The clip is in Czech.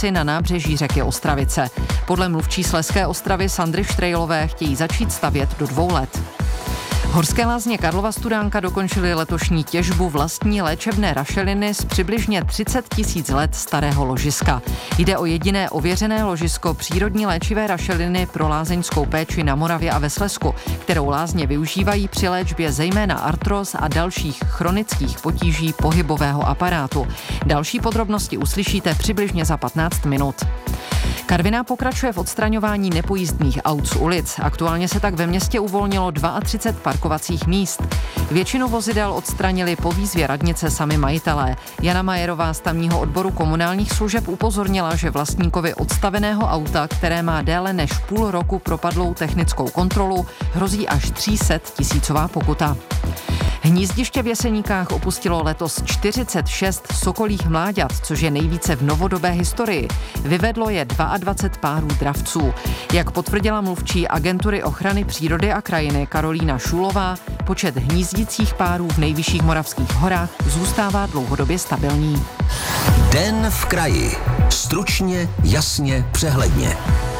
vesnici na nábřeží řeky Ostravice. Podle mluvčí Slezské Ostravy Sandry Štrejlové chtějí začít stavět do 2 let. Horské lázně Karlova Studánka dokončily letošní těžbu vlastní léčebné rašeliny z přibližně 30 000 let starého ložiska. Jde o jediné ověřené ložisko přírodní léčivé rašeliny pro lázeňskou péči na Moravě a ve Slezsku, kterou lázně využívají při léčbě zejména artróz a dalších chronických potíží pohybového aparátu. Další podrobnosti uslyšíte přibližně za 15 minut. Karviná pokračuje v odstraňování nepojízdných aut z ulic. Aktuálně se tak ve městě uvolnilo 32 parkovacích míst. Většinu vozidel odstranili po výzvě radnice sami majitelé. Jana Majerová z tamního odboru komunálních služeb upozornila, že vlastníkovi odstaveného auta, které má déle než půl roku propadlou technickou kontrolu, hrozí až 300 000 pokuta. Hnízdiště v Jeseníkách opustilo letos 46 sokolích mláďat, což je nejvíce v novodobé historii. Vyvedlo je 22 párů dravců. Jak potvrdila mluvčí Agentury ochrany přírody a krajiny Karolína Šulová, počet hnízdících párů v nejvyšších moravských horách zůstává dlouhodobě stabilní. Den v kraji. Stručně, jasně, přehledně.